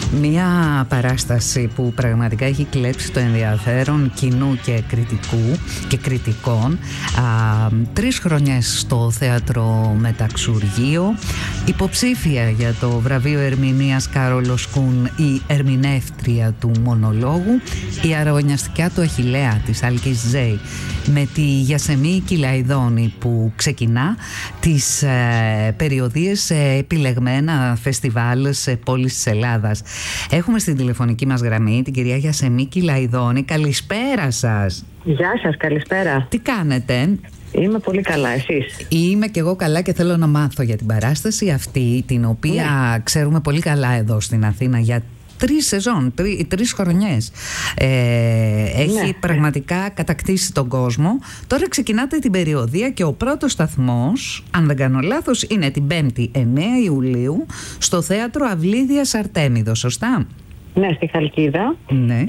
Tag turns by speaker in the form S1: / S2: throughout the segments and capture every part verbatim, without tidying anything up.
S1: Μια παράσταση που πραγματικά έχει κλέψει το ενδιαφέρον κοινού και κριτικού και κριτικών. Α, τρεις χρονιές στο Θέατρο Μεταξουργείο. Υποψήφια για το βραβείο ερμηνείας Κάρολος Κουν η ερμηνεύτρια του μονολόγου, η αραγωνιαστικά του Αχιλλέα της Άλκης Ζέη, με τη Γιασεμί Κιλαϊδόνη που ξεκινά τις ε, περιοδίες σε επιλεγμένα φεστιβάλ σε πόλεις της Ελλάδας. Έχουμε στην τηλεφωνική μας γραμμή την κυρία Γιασεμί Κιλαϊδόνη. Καλησπέρα σας.
S2: Γεια σας, καλησπέρα.
S1: Τι κάνετε?
S2: Είμαι πολύ καλά, εσείς?
S1: Είμαι και εγώ καλά και θέλω να μάθω για την παράσταση αυτή, την οποία ναι. ξέρουμε πολύ καλά εδώ στην Αθήνα για τρεις σεζόν, τρι, τρεις χρονιές. Ε, έχει ναι. πραγματικά κατακτήσει τον κόσμο. Τώρα ξεκινάτε την περιοδία και ο πρώτος σταθμός, αν δεν κάνω λάθος, είναι την πέμπτη εννέα Ιουλίου στο Θέατρο Αυλίδιας Αρτέμιδος, σωστά?
S2: Ναι, στη Χαλκίδα.
S1: Ναι.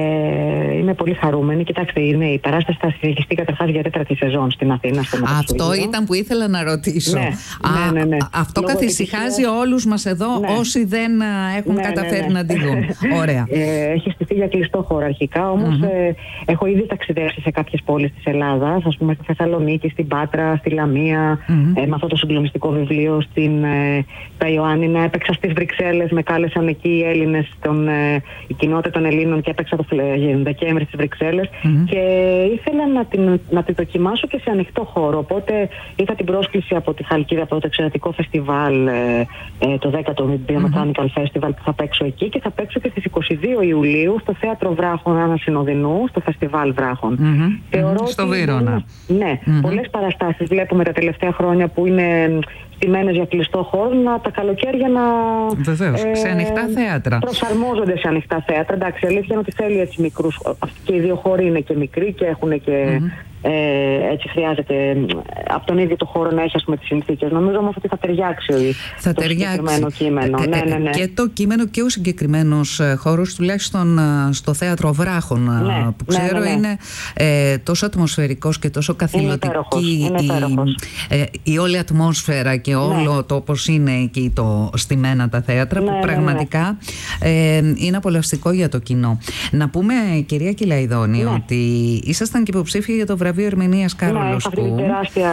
S2: Ε, είμαι πολύ χαρούμενη. Κοιτάξτε, είναι, η παράσταση θα συνεχιστεί καταρχάς για τέταρτη σεζόν στην Αθήνα. Στο
S1: αυτό ήταν που ήθελα να ρωτήσω.
S2: Ναι,
S1: Α,
S2: ναι, ναι, ναι.
S1: Αυτό
S2: Λόγω
S1: καθησυχάζει
S2: επιτυχίας...
S1: όλους μας εδώ,
S2: ναι.
S1: όσοι δεν έχουν
S2: ναι,
S1: καταφέρει
S2: ναι, ναι.
S1: να τη δουν. Ωραία.
S2: Ε, έχει στηθεί για κλειστό χώρο αρχικά, όμως mm-hmm. ε, έχω ήδη ταξιδέψει σε κάποιες πόλεις της Ελλάδας, ας πούμε στη Θεσσαλονίκη, στην Πάτρα, στη Λαμία, mm-hmm. ε, με αυτό το συγκλονιστικό βιβλίο στην ε, τα Ιωάννινα. Έπαιξα στις Βρυξέλλες, με κάλεσαν εκεί οι Έλληνες, τον, ε, η κοινότητα των Ελλήνων, και έπαιξα το Δεκέμβρη στις Βρυξέλλες mm-hmm. και ήθελα να την, να την δοκιμάσω και σε ανοιχτό χώρο. Οπότε είχα την πρόσκληση από τη Χαλκίδα, από το εξαιρετικό φεστιβάλ, ε, ε, το δέκατο Biomechanical mm-hmm. Festival, που θα παίξω εκεί, και θα παίξω και στις είκοσι δύο Ιουλίου στο Θέατρο Βράχων Άννα Συνοδεινού, στο Φεστιβάλ Βράχων.
S1: Mm-hmm.
S2: Θεωρώ
S1: mm-hmm.
S2: ότι
S1: στο Βύρωνα.
S2: Ναι, mm-hmm. πολλές παραστάσεις βλέπουμε τα τελευταία χρόνια που είναι στημένες για κλειστό χώρο, να τα καλοκαίρια να.
S1: Βεβαίως, ε, σε ανοιχτά θέατρα.
S2: Προσαρμόζονται σε ανοιχτά θέατρα. Εντάξει, αλήθεια είναι ότι θέλει έτσι μικρούς. Και οι δύο χώροι είναι και μικροί και έχουν και. Mm-hmm. Ε, έτσι χρειάζεται από τον ίδιο το χώρο να έχει, ας πούμε, τις συνθήκες. Νομίζω όμως ότι θα ταιριάξει
S1: θα
S2: το
S1: ταιριάξει.
S2: συγκεκριμένο κείμενο.
S1: Ε,
S2: ναι, ναι, ναι.
S1: Και το κείμενο και ο συγκεκριμένος χώρος, τουλάχιστον στο Θέατρο Βράχων, ναι, που ξέρω, ναι, ναι, ναι. είναι ε, τόσο ατμοσφαιρικός και τόσο καθηλωτική
S2: είναι υπέροχος,
S1: η, ε, η όλη ατμόσφαιρα και όλο ναι. το όπως είναι εκεί το στημένα τα θέατρα, ναι, που πραγματικά ναι, ναι. Ε, είναι απολαυστικό για το κοινό. Να πούμε, κυρία Κιλαϊδόνη, ναι. ότι ήσασταν και υποψήφια για το βραβείο ερμηνείας Κάρολος Κουν.
S2: Ναι, είχα αυτή την τεράστια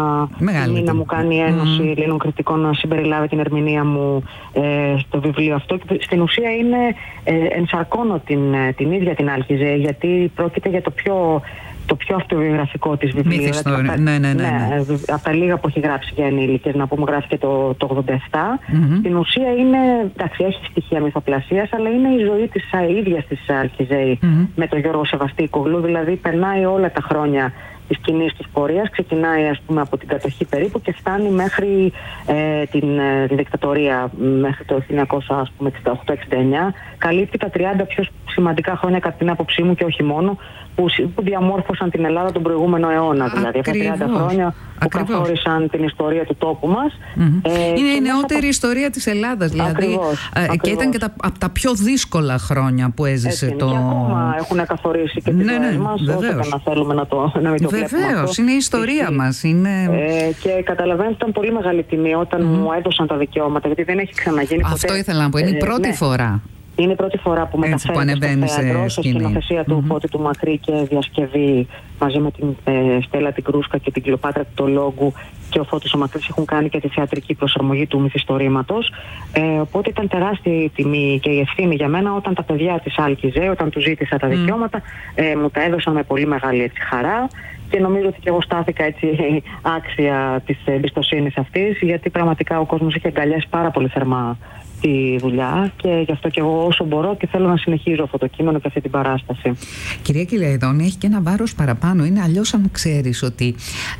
S2: τιμή να μου κάνει η Ένωση mm. Ελλήνων Κριτικών να συμπεριλάβει την ερμηνεία μου ε, στο βιβλίο αυτό. Και στην ουσία είναι, ε, ενσαρκώνω την, την ίδια την Άλκη Ζέη, γιατί πρόκειται για το πιο, το πιο αυτοβιογραφικό της βιβλίο.
S1: Ναι, ναι, ναι, ναι.
S2: ναι, από τα λίγα που έχει γράψει για ενήλικες, να πούμε, γράφει και το, το ογδόντα επτά. Mm-hmm. Στην ουσία είναι, εντάξει, έχει στοιχεία μυθοπλασίας, αλλά είναι η ζωή της ίδιας της Άλκη Ζέη mm-hmm. με τον Γιώργο Σεβαστίκογλου. Δηλαδή περνάει όλα τα χρόνια της κοινής της πορείας, ξεκινάει, ας πούμε, από την κατοχή περίπου και φτάνει μέχρι ε, την, ε, την δικτατορία, μέχρι το χίλια εννιακόσια εξήντα οκτώ εξήντα εννέα. Καλύπτει τα τριάντα πιο σημαντικά χρόνια, κατά την άποψή μου, και όχι μόνο, που, που διαμόρφωσαν την Ελλάδα τον προηγούμενο αιώνα. Δηλαδή, αυτά τα τριάντα χρόνια που καθόρισαν την ιστορία του τόπου μας.
S1: Mm-hmm. Ε, είναι η νεότερη τα... ιστορία της Ελλάδας, δηλαδή.
S2: Ακριβώς,
S1: ε,
S2: ακριβώς.
S1: Και ήταν και τα, από τα πιο δύσκολα χρόνια που έζησε.
S2: Έτσι,
S1: το...
S2: Και ακόμα έχουν καθορίσει και τις
S1: ναι, ναι,
S2: μας, όσο και να θέλουμε να, το, να μην το βλέπουμε.
S1: Βεβαίως, είναι η ιστορία Εσύ. μας. Είναι...
S2: Ε, και καταλαβαίνετε, ήταν πολύ μεγάλη τιμή όταν mm. μου έδωσαν τα δικαιώματα, γιατί δεν έχει ξαναγίνει ποτέ.
S1: Αυτό ήθελα να πω, είναι η πρώτη
S2: ναι.
S1: φορά.
S2: Είναι η πρώτη φορά που μεταφέρεται στο θέατρο, σε σκηνοθεσία του mm-hmm. Φώτη του Μακρύ και διασκευή μαζί με την ε, Στέλλα την Κρούσκα και την Κλεοπάτρα του Λόγου, και ο Φώτης ο Μακρύς έχουν κάνει και τη θεατρική προσαρμογή του μυθιστορήματος. Ε, οπότε ήταν τεράστια η τιμή και η ευθύνη για μένα όταν τα παιδιά της Άλκη Ζέη, όταν του ζήτησα τα δικαιώματα, ε, μου τα έδωσαν με πολύ μεγάλη έτσι, χαρά. Και νομίζω ότι και εγώ στάθηκα έτσι άξια της εμπιστοσύνης αυτής, γιατί πραγματικά ο κόσμος είχε αγκαλιάσει πάρα πολύ θερμά τη δουλειά, και γι' αυτό και εγώ όσο μπορώ και θέλω να συνεχίζω αυτό το κείμενο και αυτή την παράσταση.
S1: Κυρία Κιλαϊδόνη, έχει και ένα βάρος παραπάνω. Είναι αλλιώς, αν ξέρεις ότι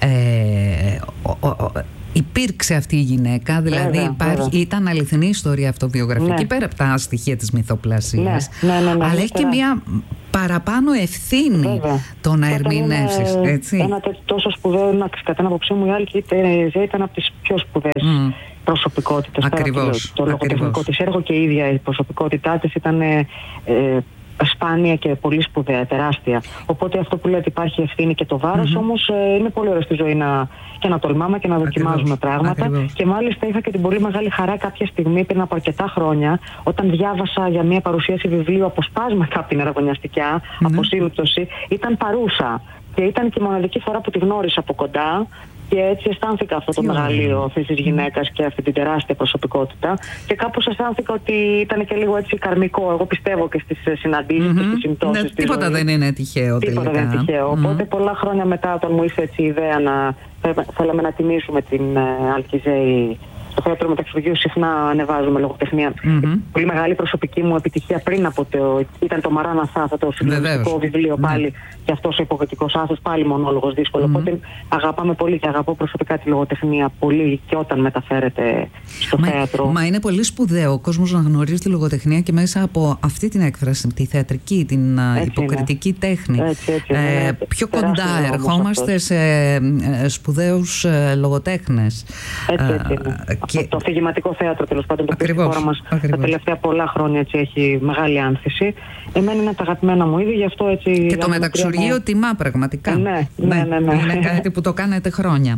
S1: ε, ο, ο, ο, υπήρξε αυτή η γυναίκα, δηλαδή βέβαια, υπάρχει, βέβαια. ήταν αληθινή ιστορία αυτοβιογραφική, ναι. πέρα από τα στοιχεία της μυθοπλασίας, ναι, ναι, ναι, ναι, αλλά έχει και μια παραπάνω ευθύνη βέβαια. το να ερμηνεύσεις, έτσι.
S2: Ένα τόσο σπουδαίο, κατά την άποψή μου, η Άλκη Ζέη ήταν από τις πιο σπουδαίες mm. προσωπικότητες.
S1: Ακριβώς.
S2: Το, το λογοτεχνικό της έργο και η ίδια η προσωπικότητά της ήταν ε, σπάνια και πολύ σπουδαία, τεράστια. Οπότε αυτό που λέω ότι υπάρχει ευθύνη και το βάρος, mm-hmm. όμως ε, είναι πολύ ωραίο στη ζωή να, και να τολμάμε και να δοκιμάζουμε Ακριβώς. πράγματα. Ακριβώς. Και μάλιστα είχα και την πολύ μεγάλη χαρά κάποια στιγμή πριν από αρκετά χρόνια, όταν διάβασα για μια παρουσίαση βιβλίου αποσπάσματα από την αραβωνιαστικιά, mm-hmm. από σύμπτωση, ήταν παρούσα. Και ήταν και η μοναδική φορά που τη γνώρισα από κοντά. Και έτσι αισθάνθηκα αυτό το yeah. μεγαλείο αυτής της γυναίκας και αυτή την τεράστια προσωπικότητα. Και κάπως αισθάνθηκα ότι ήταν και λίγο έτσι καρμικό. Εγώ πιστεύω και στις συναντήσεις mm-hmm. και στις συμπτώσεις.
S1: Ναι, τίποτα ζωή. δεν είναι τυχαίο.
S2: Τίποτα
S1: τελικά.
S2: δεν είναι τυχαίο. Mm-hmm. Οπότε πολλά χρόνια μετά, όταν μου ήρθε έτσι η ιδέα να θέλαμε να τιμήσουμε την Αλκιζέη. Στο θέατρο Μεταξουργείου συχνά ανεβάζουμε λογοτεχνία. Mm-hmm. Πολύ μεγάλη προσωπική μου επιτυχία πριν από το. Ήταν το Μαράναθα, αυτό το συγκλονιστικό βιβλίο πάλι. Mm-hmm. Και αυτό ο υποκριτικός άθος, πάλι μονόλογος δύσκολο. Mm-hmm. Οπότε αγαπάμε πολύ και αγαπώ προσωπικά τη λογοτεχνία πολύ και όταν μεταφέρεται στο
S1: μα,
S2: θέατρο.
S1: Μα είναι πολύ σπουδαίο ο κόσμος να γνωρίζει τη λογοτεχνία και μέσα από αυτή την έκφραση, τη θεατρική, την έτσι υποκριτική είναι. τέχνη. Έτσι, έτσι, ε, ε, πιο κοντά ερχόμαστε σε ε, σπουδαίους ε, λογοτέχνες.
S2: Έτσι, έτσι είναι. Και... Το αφηγηματικό θέατρο, τέλος πάντων, το οποίο στη χώρα μας τα τελευταία πολλά χρόνια έτσι, έχει μεγάλη άνθηση. Εμένα είναι τα αγαπημένα μου είδη, γι' αυτό έτσι.
S1: Και το Μεταξουργείο μου... τιμά πραγματικά.
S2: Ναι, ναι, ναι, ναι.
S1: Είναι κάτι που το κάνετε χρόνια.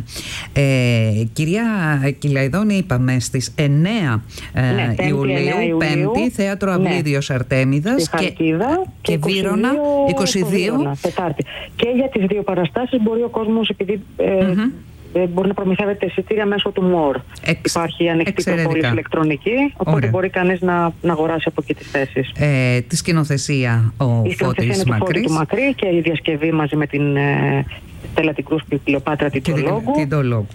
S1: Ε, κυρία Κυλαϊδόνη, είπαμε στις εννέα ναι, Ιουλίου, πέμπτη, θέατρο Αυλίδιος ναι. Αρτέμιδας
S2: και,
S1: και Βύρωνα, είκοσι δύο.
S2: Βύρωνα, Τετάρτη. Και για τις δύο παραστάσεις μπορεί ο κόσμος, επειδή. Ε, mm-hmm. μπορεί να προμηθεύεται εισιτήρια μέσω του ΜΟΡ. Εξ, Υπάρχει ανοιχτή προπόληση ηλεκτρονική, οπότε Ωραία. μπορεί κανείς να, να αγοράσει από εκεί τις θέσεις.
S1: Ε, τη σκηνοθεσία ο
S2: η
S1: Φώτης Μακρύς.
S2: του Μακρύ και η διασκευή μαζί με την ε, Στέλλα την Κρούς και την Κλεοπάτρα Τιτολόγου.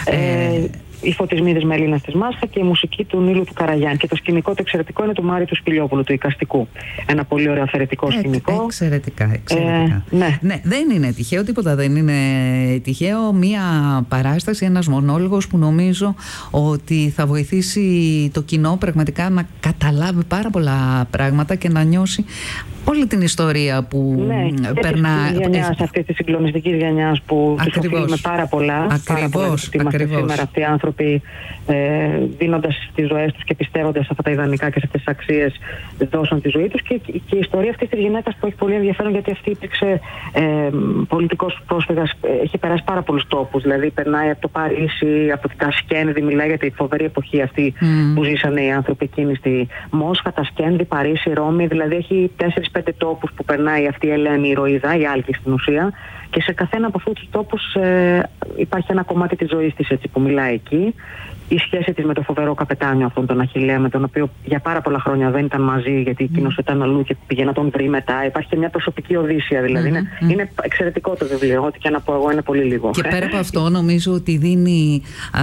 S2: Ε, ε, οι φωτισμίδες Μελίνας της Μάσχα και η μουσική του Νίλου του Καραγιάννη. Και το σκηνικό το εξαιρετικό είναι του Μάρη του Σπηλιόπουλου, του Οικαστικού. Ένα πολύ ωραίο αφαιρετικό ε, σκηνικό.
S1: Εξαιρετικά, εξαιρετικά.
S2: Ε, ναι.
S1: ναι, δεν είναι τυχαίο, τίποτα δεν είναι τυχαίο. Μία παράσταση, ένας μονόλογος που νομίζω ότι θα βοηθήσει το κοινό πραγματικά να καταλάβει πάρα πολλά πράγματα και να νιώσει όλη την ιστορία που
S2: ναι,
S1: περνά.
S2: Της γενιάς, αυτής της συγκλονιστικής γενιάς που τους οφείλουμε πάρα πολλά.
S1: Ακριβώς, ακριβώς.
S2: Σήμερα αυτοί οι άνθρωποι ε, δίνοντας τις ζωές τους και πιστεύοντας σε αυτά τα ιδανικά και σε αυτές τις αξίες δώσαν τη ζωή τους και, και η ιστορία αυτής της γυναίκας που έχει πολύ ενδιαφέρον γιατί αυτή υπήρξε ε, πολιτικός πρόσφυγας, έχει περάσει πάρα πολλούς τόπους, δηλαδή περνάει από το Παρίσι, από την Τασκένδη, μιλάει για τη φοβερή εποχή αυτή mm. που ζήσανε οι άνθρωποι εκείνοι στη Μόσχα, Τασκένδη, Παρίσι, Ρώμη, δηλαδή έχει τέσσερις πέντε τόπους που περνάει αυτή η Ελένη ηρωίδα, η Άλκη στην ουσία, και σε καθένα από αυτούς τους τόπους ε, υπάρχει ένα κομμάτι της ζωής της έτσι, που μιλάει εκεί. Η σχέση της με το φοβερό καπετάνιο αυτόν τον Αχιλλέα, με τον οποίο για πάρα πολλά χρόνια δεν ήταν μαζί, γιατί εκείνος ήταν αλλού και πήγε να τον βρει μετά. Υπάρχει και μια προσωπική οδύσσια, δηλαδή. Mm-hmm. Είναι, mm-hmm. είναι εξαιρετικό το βιβλίο. Ό,τι και να πω εγώ είναι πολύ λίγο.
S1: Και πέρα από αυτό, νομίζω ότι δίνει α,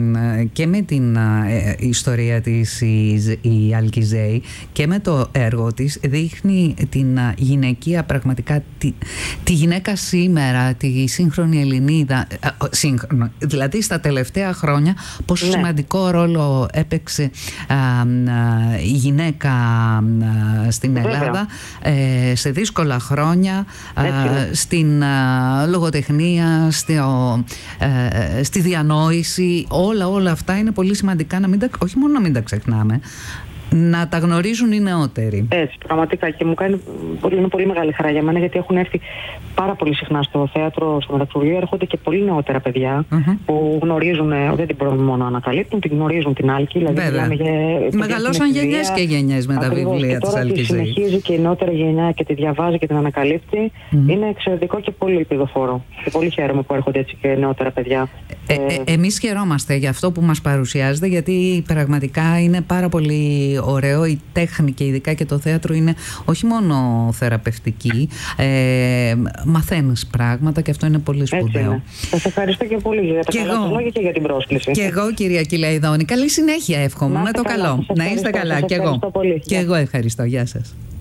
S1: και με την α, ε, ιστορία της η, η Αλκιζέη και με το έργο της, δείχνει την α, γυναικεία πραγματικά, τη, τη γυναίκα σήμερα, τη σύγχρονη Ελληνίδα, α, σύγχρονο, δηλαδή στα τελευταία χρόνια, πόσο ναι. σημαντικό ρόλο έπαιξε α, α, η γυναίκα α, στην Ελλάδα ε, σε δύσκολα χρόνια α, στην α, λογοτεχνία, στη, ο, ε, στη διανόηση, όλα όλα αυτά είναι πολύ σημαντικά να μην τα, όχι μόνο να μην τα ξεχνάμε, να τα γνωρίζουν οι νεότεροι.
S2: Έτσι, πραγματικά, και μου κάνει πολύ, είναι πολύ μεγάλη χαρά για μένα, γιατί έχουν έρθει πάρα πολύ συχνά στο θέατρο, στο Μεταξουργείο, έρχονται και πολύ νεότερα παιδιά mm-hmm. που γνωρίζουν, δεν την μπορούν μόνο να ανακαλύπτουν, την γνωρίζουν την Άλκη. Δηλαδή για,
S1: μεγαλώσαν γενιές και γενιές με τα βιβλία της Αλκιζέη.
S2: Και τώρα συνεχίζει και η νεότερη γενιά και τη διαβάζει και την ανακαλύπτει. Mm-hmm. Είναι εξαιρετικό και πολύ ελπιδοφόρο. Και πολύ χαίρομαι που έρχονται έτσι και νεότερα παιδιά.
S1: Ε, ε, ε, εμείς χαιρόμαστε για αυτό που μας παρουσιάζετε, γιατί πραγματικά είναι πάρα πολύ ωραίο. Η τέχνη και ειδικά και το θέατρο είναι όχι μόνο θεραπευτική, ε, μαθαίνεις πράγματα και αυτό είναι πολύ σπουδαίο.
S2: Σας ευχαριστώ και πολύ για τα καλά λόγια και για την πρόσκληση.
S1: Και εγώ, κυρία Κυλαϊδόνη, καλή συνέχεια εύχομαι. Με το καλό. Να είστε καλά. Και εγώ. Και εγώ ευχαριστώ. Γεια σας.